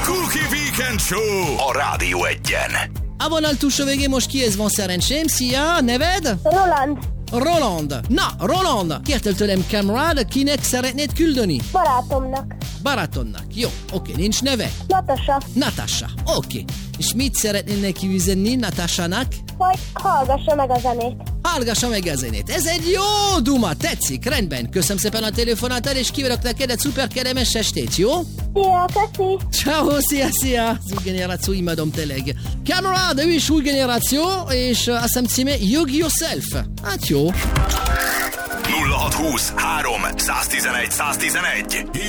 Cookie Weekend Show a Rádió Egyen. A vonal túlsó végén most kihez van szerencsém? Szia, neved? Roland. Na, Roland, kértél tőlem kamerát, kinek szeretnéd küldeni? Barátodnak. Jó, oké, nincs neve? Natasha, oké. És mit szeretnél neki üzenni Natashának? Hogy hallgassa meg a zenét. Hallgassa meg a zenét. Ez egy jó duma, tetszik, rendben. Köszönöm szépen a telefonától, és kívánok neked egy szuper kellemes estét, jó? Szia, köszi. Ciao, szia. Az új generáció, imádom tényleg. Camera, de ő is új generáció, és azt hiszem címe Hug Yourself. Hát jó. 0620 3 111 111